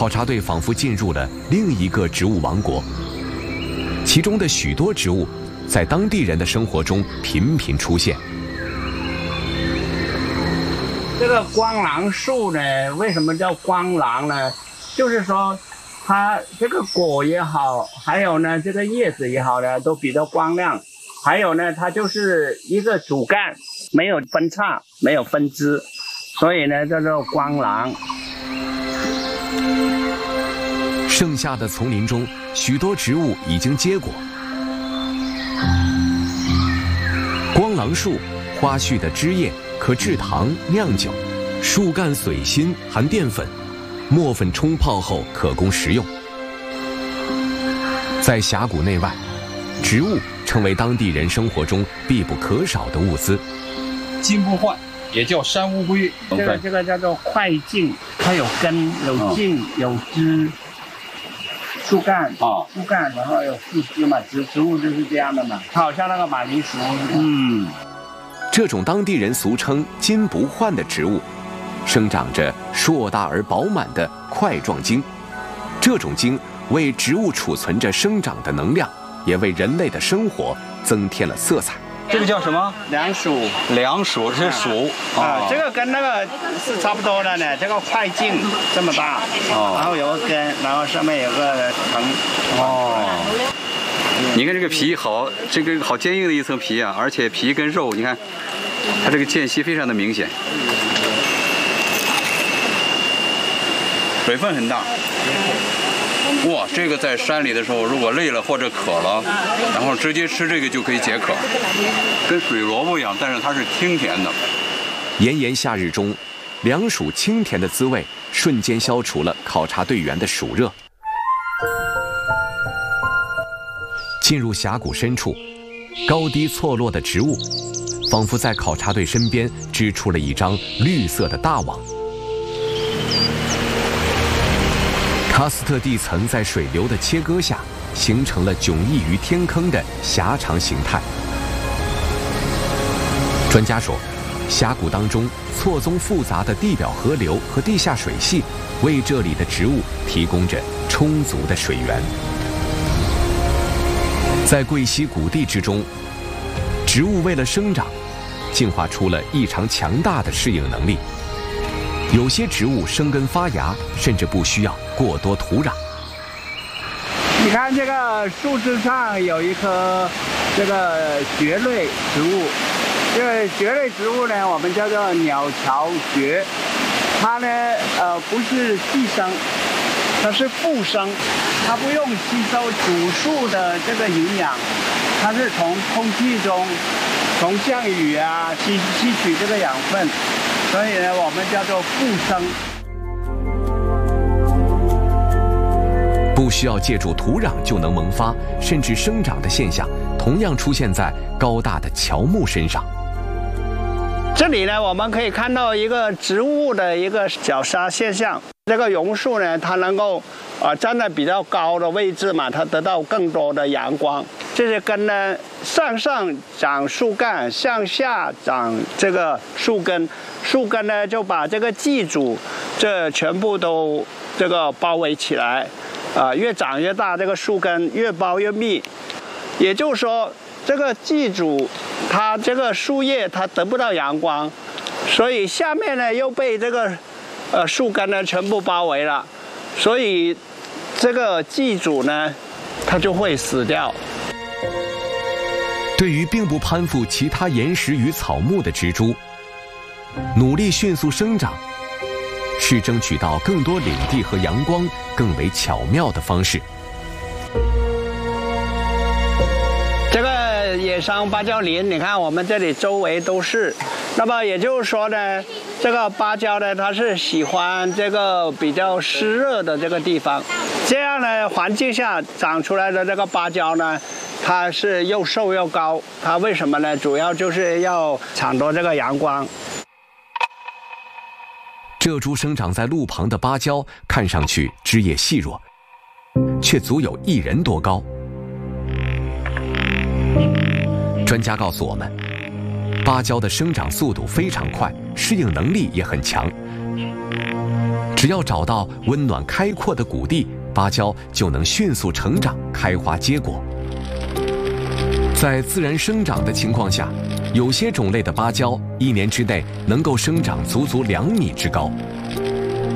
考察队仿佛进入了另一个植物王国，其中的许多植物在当地人的生活中频频出现。 这个光囊树呢，为什么叫光囊呢？就是说它这个果也好，还有呢这个叶子也好呢，都比较光亮。还有呢，它就是一个主干，没有分叉，没有分支，所以呢叫做光囊。 盛夏的丛林中，许多植物已经结果。光囊树花絮的枝叶可制糖酿酒，树干髓心含淀粉，磨粉冲泡后可供食用。在峡谷内外，植物成为当地人生活中必不可少的物资。 金不换，也叫山乌龟。 这个叫做块茎，它有根、有茎、有枝。树干啊，树干，然后有树枝嘛，植物就是这样的嘛，它好像那个马铃薯。 这种当地人俗称金不换的植物，生长着硕大而饱满的块状茎。这种茎为植物储存着生长的能量，也为人类的生活增添了色彩。 这个叫什么？ 凉薯。 凉薯是薯啊，这个跟那个是差不多的呢。这个块茎这么大，然后有个根，然后上面有个藤。 你看这个皮好，这个好坚硬的一层皮啊，而且皮跟肉，你看它这个间隙非常的明显，水分很大。哇，这个在山里的时候，如果累了或者渴了，然后直接吃这个就可以解渴，跟水萝卜一样，但是它是清甜的。 炎炎夏日中，凉薯清甜的滋味瞬间消除了考察队员的暑热。进入峡谷深处，高低错落的植物，仿佛在考察队身边织出了一张绿色的大网。喀斯特地层在水流的切割下，形成了迥异于天坑的狭长形态。专家说，峡谷当中错综复杂的地表河流和地下水系，为这里的植物提供着充足的水源。在贵溪谷地之中，植物为了生长，进化出了异常强大的适应能力。有些植物生根发芽，甚至不需要过多土壤。 你看这个树枝上有一棵这个蕨类植物，这个蕨类植物呢，我们叫做鸟巢蕨。它呢，不是寄生，它是附生，它不用吸收主树的这个营养，它是从空气中，从降雨啊吸取这个养分。所以呢，我们叫做附生。 不需要借助土壤就能萌发甚至生长的现象，同样出现在高大的乔木身上。 这里呢，我们可以看到一个植物的一个绞杀现象。这个榕树呢，它能够站在比较高的位置嘛，它得到更多的阳光。这些根呢，向上长树干，向下长这个树根。树根呢，就把这个寄主这全部都这个包围起来，越长越大，这个树根越包越密。也就是说，这个寄主它这个树叶它得不到阳光，所以下面呢又被这个树根呢全部包围了，所以这个寄主呢它就会死掉。 对于并不攀附其他岩石与草木的植株，努力迅速生长，是争取到更多领地和阳光更为巧妙的方式。 这个野生芭蕉林，你看我们这里周围都是，那么也就是说呢，这个芭蕉呢，它是喜欢这个比较湿热的这个地方，这样呢环境下长出来的这个芭蕉呢，它是又瘦又高。它为什么呢？主要就是要抢夺这个阳光。 这株生长在路旁的芭蕉看上去枝叶细弱，却足有1人多高。专家告诉我们，芭蕉的生长速度非常快，适应能力也很强。 只要找到温暖开阔的谷地，芭蕉就能迅速成长、开花结果。在自然生长的情况下，有些种类的芭蕉1年之内能够生长足足2米之高。